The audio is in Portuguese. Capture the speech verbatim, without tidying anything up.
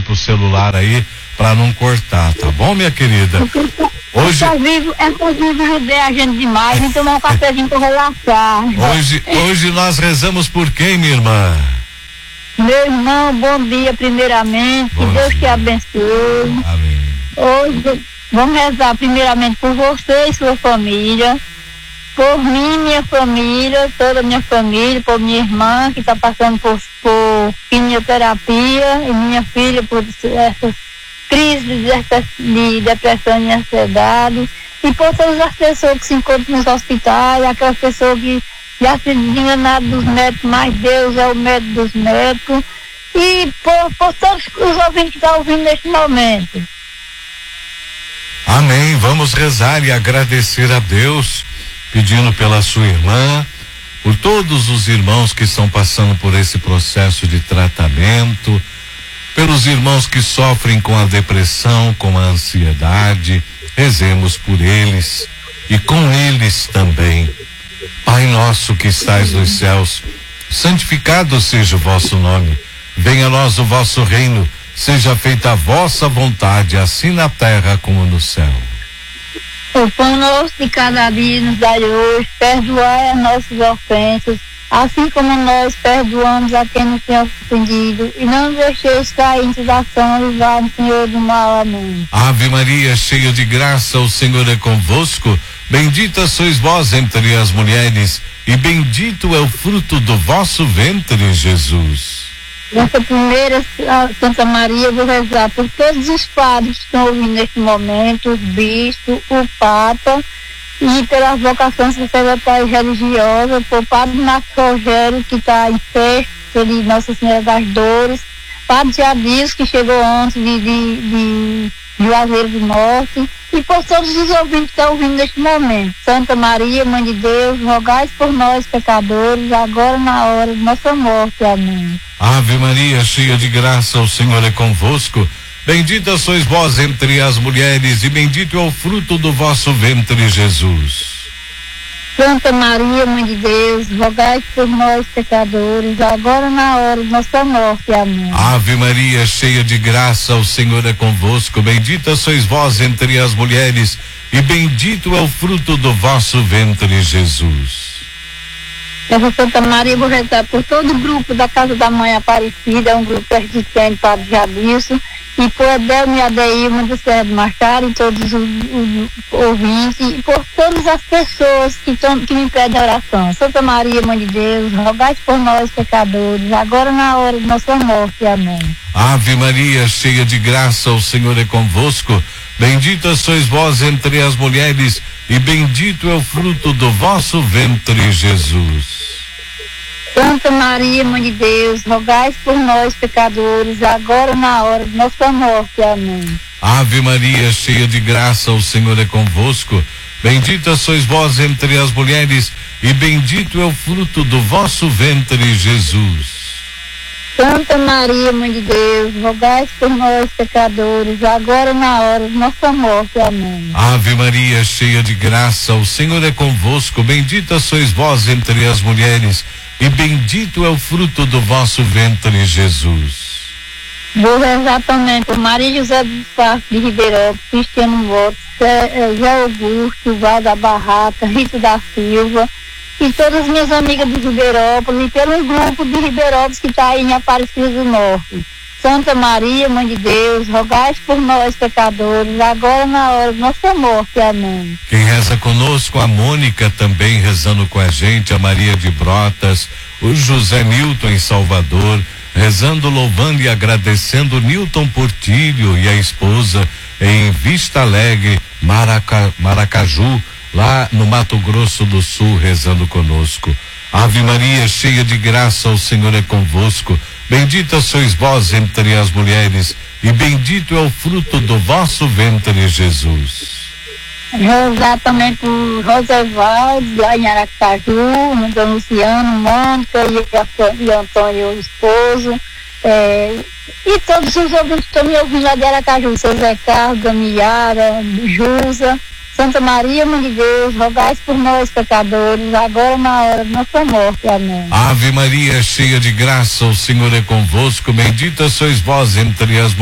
pro celular aí pra não cortar, tá bom, minha querida? Hoje Essa vivo, essa vivo ajudei a gente demais, vem tomar um cafezinho pra relaxar. Hoje, hoje nós rezamos por quem, minha irmã? Meu irmão, bom dia primeiramente, Bom que Deus dia. te abençoe. Amém. Hoje vamos rezar primeiramente por você e sua família, por mim, minha família, toda a minha família, por minha irmã que está passando por, por quimioterapia e minha filha por essas crises de depressão e ansiedade, e por todas as pessoas que se encontram nos hospitais, aquelas pessoas que já se enganaram dos médicos, mas Deus é o médico dos médicos, e por, por todos os ouvintes que estão ouvindo neste momento. Amém. Vamos rezar e agradecer a Deus, pedindo pela sua irmã, por todos os irmãos que estão passando por esse processo de tratamento, pelos irmãos que sofrem com a depressão, com a ansiedade. Rezemos por eles e com eles também. Pai nosso que estais nos céus, santificado seja o vosso nome. Venha a nós o vosso reino. Seja feita a vossa vontade, assim na terra como no céu. O pão nosso de cada dia nos dai hoje, perdoai as nossas ofensas, assim como nós perdoamos a quem nos tem ofendido, e não nos deixeis cair em tentação, livrai-nos, Senhor, do mal. Amém. Ave Maria, cheia de graça, o Senhor é convosco. Bendita sois vós entre as mulheres, e bendito é o fruto do vosso ventre, Jesus. Nessa primeira Santa Maria, eu vou rezar por todos os padres que estão ouvindo neste momento, os bispos, o Papa, e pelas vocações sacerdotais religiosas, por Padre Marcos Rogério, que está em festa de Nossa Senhora das Dores, Padre Jadis, que chegou antes de, de, de Juazeiro do Norte, e por todos os ouvintes que estão ouvindo neste momento. Santa Maria, Mãe de Deus, rogai por nós, pecadores, agora na hora de nossa morte. Amém. Ave Maria, cheia de graça, o Senhor é convosco. Bendita sois vós entre as mulheres, e bendito é o fruto do vosso ventre, Jesus. Santa Maria, Mãe de Deus, rogai por nós, pecadores, agora na hora de nossa morte. Amém. Ave Maria, cheia de graça, o Senhor é convosco. Bendita sois vós entre as mulheres, e bendito é o fruto do vosso ventre, Jesus. Essa Santa Maria, vou rezar por todo o grupo da Casa da Mãe Aparecida, é um grupo que a gente tem, Padre Jadilson, e por Edelmo e Adeilma do Serra do Machado, e todos os, os ouvintes, e por todas as pessoas que, tão, que me pedem oração. Santa Maria, Mãe de Deus, rogai por nós, pecadores, agora na hora de nossa morte. Amém. Ave Maria, cheia de graça, o Senhor é convosco. Bendita sois vós entre as mulheres, e bendito é o fruto do vosso ventre, Jesus. Santa Maria, Mãe de Deus, rogai por nós, pecadores, agora na hora de nossa morte. Amém. Ave Maria, cheia de graça, o Senhor é convosco. Bendita sois vós entre as mulheres, e bendito é o fruto do vosso ventre, Jesus. Santa Maria, Mãe de Deus, rogai por nós, pecadores, agora na hora de nossa morte. Amém. Ave Maria, cheia de graça, o Senhor é convosco. Bendita sois vós entre as mulheres, e bendito é o fruto do vosso ventre, Jesus. Vou rezar também por Maria José do Parque de Ribeirão, Cristiano Votos, Zé Augusto, Val da Barraca, Rita da Silva, e todas as minhas amigas de Ribeirópolis, e pelo grupo de Ribeirópolis que está aí em Aparecida do Norte. Santa Maria, Mãe de Deus, rogai por nós, pecadores, agora na hora de nossa morte. Amém. Quem reza conosco, a Mônica também rezando com a gente, a Maria de Brotas, o José Nilton em Salvador, rezando, louvando e agradecendo o Nilton Portilho e a esposa em Vista Alegre, Maraca, Maracaju, lá no Mato Grosso do Sul, rezando conosco. Ave Maria, cheia de graça, o Senhor é convosco. Bendita sois vós entre as mulheres, e bendito é o fruto do vosso ventre, Jesus. Rezar também por Rosevaldo, lá em Aracaju, Dom Luciano, Mônica e, e Antônio, o esposo, é, e todos os ouvintes que estão me ouvindo lá de Aracaju, seu Zé Carlos, Damiara, Jusa. Santa Maria, Mãe de Deus, rogai por nós, pecadores, agora na hora de nossa morte. Amém. Ave Maria, cheia de graça, o Senhor é convosco. Bendita sois vós entre as